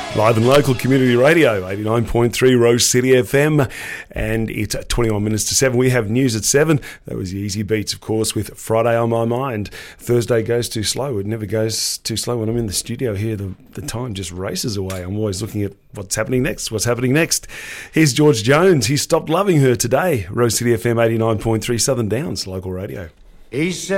Live and local community radio, 89.3 Rose City FM, and it's 21 minutes to 7. We have news at 7. That was the Easy Beats, of course, with Friday on my mind. Thursday goes too slow. It never goes too slow when I'm in the studio here. The time just races away. I'm always looking at what's happening next. Here's George Jones. He stopped loving her today. Rose City FM 89.3 Southern Downs, local radio. He said